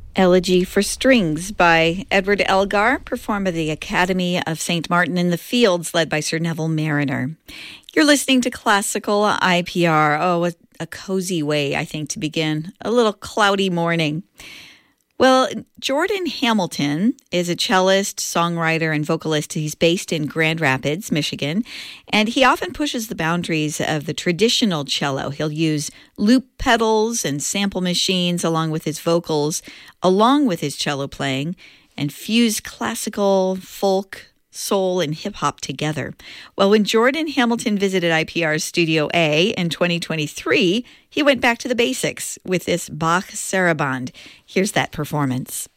Elegy for Strings by Edward Elgar, performed by the Academy of St. Martin in the Fields, led by Sir Neville Marriner. You're listening to Classical IPR. Oh, a cozy way, I think, to begin a little cloudy morning. Well, Jordan Hamilton is a cellist, songwriter, and vocalist. He's based in Grand Rapids, Michigan, and he often pushes the boundaries of the traditional cello. He'll use loop pedals and sample machines along with his vocals, along with his cello playing, and fuse classical, folk, soul, and hip-hop together. Well, when Jordan Hamilton visited IPR's Studio A in 2023, he went back to the basics with this Bach Sarabande. Here's that performance.